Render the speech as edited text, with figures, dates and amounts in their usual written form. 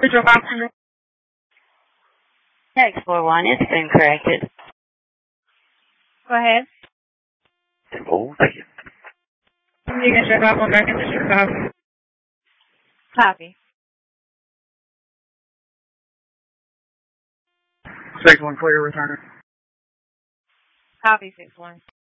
Text 41, it's been corrected. Go ahead. Hello? You can check off on back into Chicago. Copy. 6-1 clear, returner. Copy 6-1.